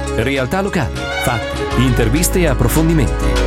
Realtà locali, fatti, interviste e approfondimenti.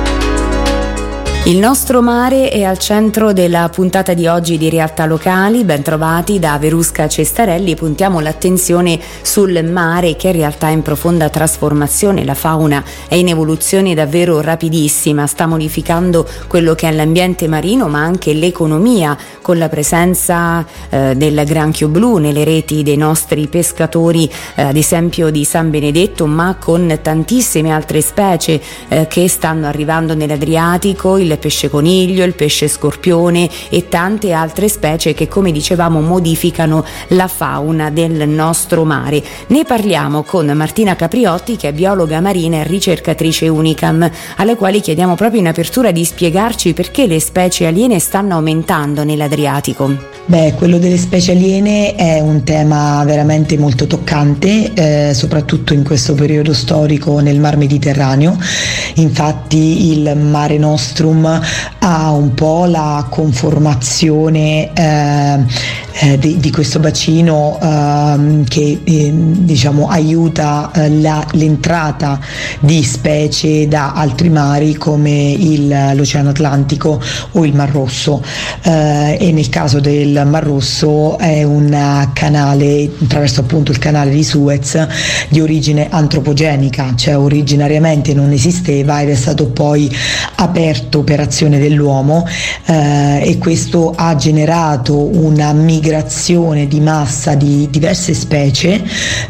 Il nostro mare è al centro della puntata di oggi di Realtà Locali. Ben trovati da Verusca Cestarelli. Puntiamo l'attenzione sul mare che in realtà è in profonda trasformazione. La fauna è in evoluzione davvero rapidissima, sta modificando quello che è l'ambiente marino ma anche l'economia, con la presenza del granchio blu nelle reti dei nostri pescatori, ad esempio di San Benedetto, ma con tantissime altre specie che stanno arrivando nell'Adriatico, il pesce coniglio, il pesce scorpione e tante altre specie che, come dicevamo, modificano la fauna del nostro mare. Ne parliamo con Martina Capriotti, che è biologa marina e ricercatrice Unicam, alle quali chiediamo proprio in apertura di spiegarci perché le specie aliene stanno aumentando nell'Adriatico. Quello delle specie aliene è un tema veramente molto toccante, soprattutto in questo periodo storico nel Mar Mediterraneo. Infatti il Mare Nostrum ha un po' la conformazione di questo bacino che diciamo aiuta l'entrata di specie da altri mari come l'Oceano Atlantico o il Mar Rosso, e nel caso del Mar Rosso è un canale, attraverso appunto il canale di Suez, di origine antropogenica, cioè originariamente non esisteva ed è stato poi aperto per azione dell'uomo, e questo ha generato una migrazione di massa di diverse specie,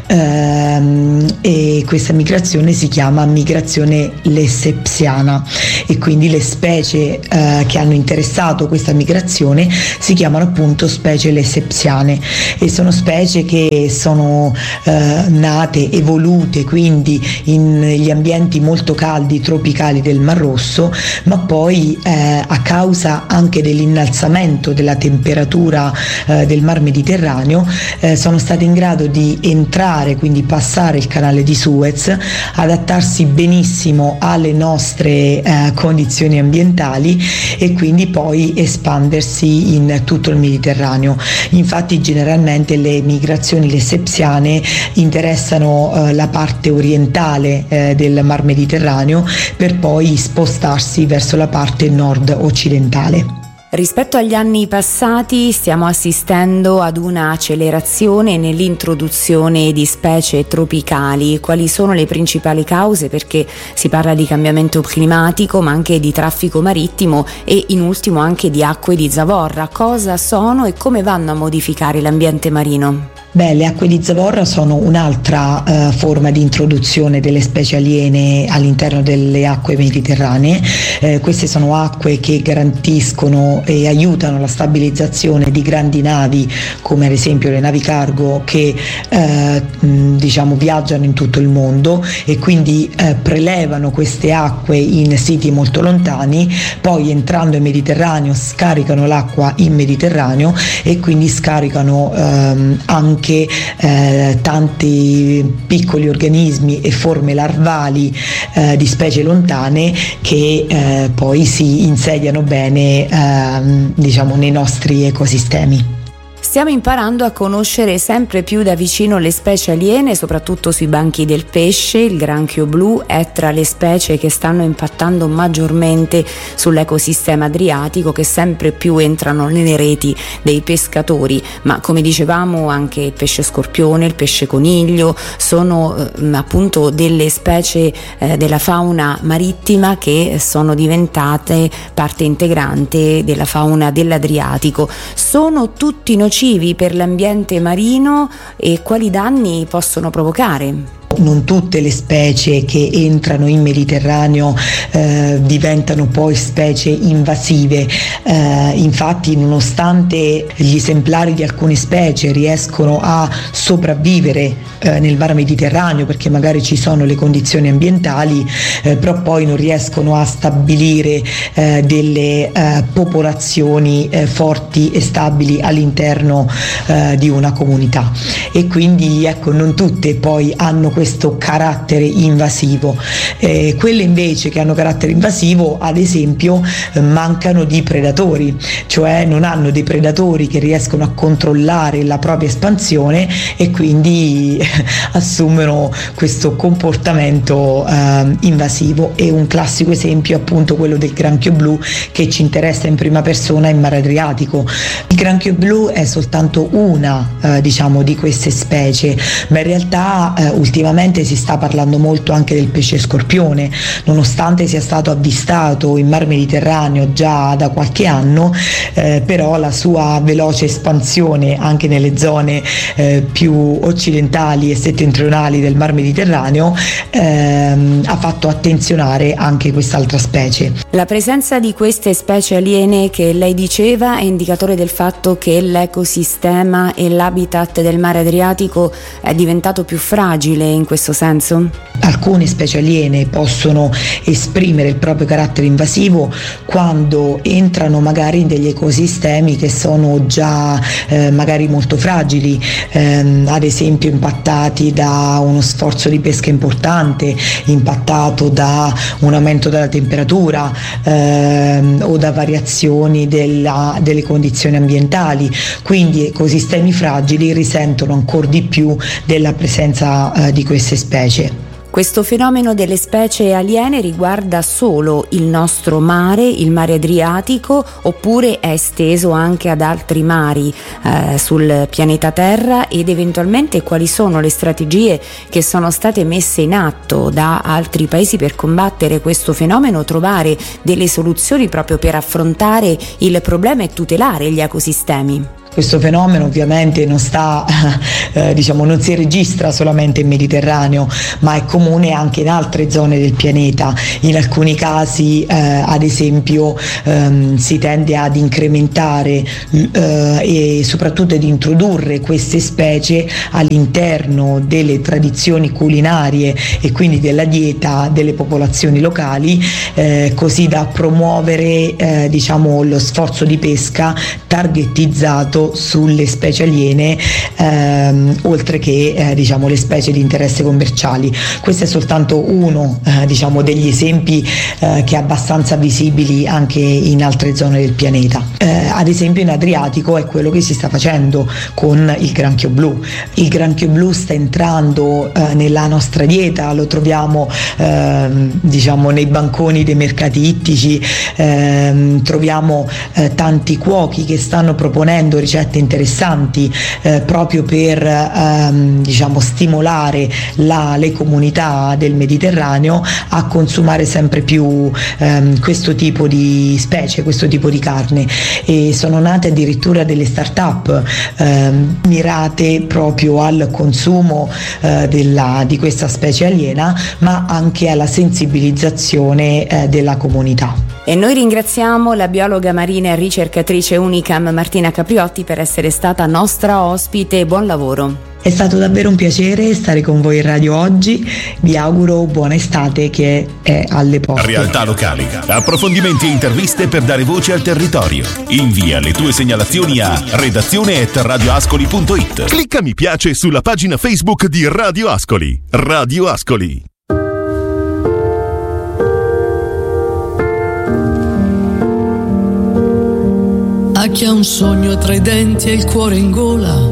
e questa migrazione si chiama migrazione lessepsiana, e quindi le specie che hanno interessato questa migrazione si chiamano appunto specie lessepsiane, e sono specie che sono nate, evolute quindi negli ambienti molto caldi tropicali del Mar Rosso, ma poi a causa anche dell'innalzamento della temperatura del Mar Mediterraneo sono state in grado di entrare, quindi passare il canale di Suez, adattarsi benissimo alle nostre condizioni ambientali e quindi poi espandersi in tutto il Mediterraneo. Infatti generalmente le migrazioni lessepsiane interessano la parte orientale del Mar Mediterraneo per poi spostarsi verso la parte nord-occidentale. Rispetto agli anni passati stiamo assistendo ad una accelerazione nell'introduzione di specie tropicali. Quali sono le principali cause? Perché si parla di cambiamento climatico ma anche di traffico marittimo e in ultimo anche di acque di zavorra. Cosa sono e come vanno a modificare l'ambiente marino? Le acque di zavorra sono un'altra forma di introduzione delle specie aliene all'interno delle acque mediterranee. Queste sono acque che garantiscono e aiutano la stabilizzazione di grandi navi, come ad esempio le navi cargo che viaggiano in tutto il mondo e quindi prelevano queste acque in siti molto lontani, poi entrando in Mediterraneo scaricano l'acqua in Mediterraneo e quindi scaricano anche tanti piccoli organismi e forme larvali di specie lontane che poi si insediano bene nei nostri ecosistemi. Stiamo imparando a conoscere sempre più da vicino le specie aliene, soprattutto sui banchi del pesce. Il granchio blu è tra le specie che stanno impattando maggiormente sull'ecosistema adriatico, che sempre più entrano nelle reti dei pescatori. Ma come dicevamo anche il pesce scorpione, il pesce coniglio sono appunto delle specie della fauna marittima che sono diventate parte integrante della fauna dell'Adriatico. Sono tutti nocivi per l'ambiente marino e quali danni possono provocare? Non tutte le specie che entrano in Mediterraneo diventano poi specie invasive, infatti nonostante gli esemplari di alcune specie riescono a sopravvivere nel Mar Mediterraneo perché magari ci sono le condizioni ambientali, però poi non riescono a stabilire delle popolazioni forti e stabili all'interno di una comunità, e quindi non tutte poi hanno questa questo carattere invasivo. Quelle invece che hanno carattere invasivo, ad esempio, mancano di predatori, cioè non hanno dei predatori che riescono a controllare la propria espansione e quindi assumono questo comportamento invasivo. E un classico esempio è appunto quello del granchio blu, che ci interessa in prima persona in mare Adriatico. Il granchio blu è soltanto una di queste specie, ma in realtà ultimamente si sta parlando molto anche del pesce scorpione, nonostante sia stato avvistato in Mar Mediterraneo già da qualche anno, però la sua veloce espansione anche nelle zone più occidentali e settentrionali del Mar Mediterraneo ha fatto attenzionare anche quest'altra specie. La presenza di queste specie aliene che lei diceva è indicatore del fatto che l'ecosistema e l'habitat del mare Adriatico è diventato più fragile in questo senso? Alcune specie aliene possono esprimere il proprio carattere invasivo quando entrano magari in degli ecosistemi che sono già magari molto fragili, ad esempio impattati da uno sforzo di pesca importante, impattato da un aumento della temperatura o da variazioni delle condizioni ambientali. Quindi ecosistemi fragili risentono ancora di più della presenza di queste specie. Questo fenomeno delle specie aliene riguarda solo il nostro mare, il mare Adriatico, oppure è esteso anche ad altri mari sul pianeta Terra, ed eventualmente quali sono le strategie che sono state messe in atto da altri paesi per combattere questo fenomeno, trovare delle soluzioni proprio per affrontare il problema e tutelare gli ecosistemi? Questo fenomeno ovviamente non non si registra solamente in Mediterraneo, ma è comune anche in altre zone del pianeta. In alcuni casi, ad esempio, si tende ad incrementare e soprattutto ad introdurre queste specie all'interno delle tradizioni culinarie e quindi della dieta delle popolazioni locali, così da promuovere lo sforzo di pesca targetizzato sulle specie aliene, oltre che le specie di interesse commerciali. Questo è soltanto uno degli esempi che è abbastanza visibili anche in altre zone del pianeta. Ad esempio in Adriatico è quello che si sta facendo con il granchio blu. Il granchio blu sta entrando nella nostra dieta, lo troviamo nei banconi dei mercati ittici, troviamo tanti cuochi che stanno proponendo ricette interessanti proprio per stimolare le comunità del Mediterraneo a consumare sempre più questo tipo di specie, questo tipo di carne, e sono nate addirittura delle start-up mirate proprio al consumo di questa specie aliena, ma anche alla sensibilizzazione della comunità. E noi ringraziamo la biologa marina e ricercatrice Unicam Martina Capriotti per essere stata nostra ospite. Buon lavoro. È stato davvero un piacere stare con voi in radio oggi, vi auguro buona estate che è alle porte. Realtà locali, approfondimenti e interviste per dare voce al territorio. Invia le tue segnalazioni a redazione@radioascoli.it. Clicca mi piace sulla pagina Facebook di Radio Ascoli. Radio Ascoli. A chi ha un sogno tra i denti e il cuore in gola,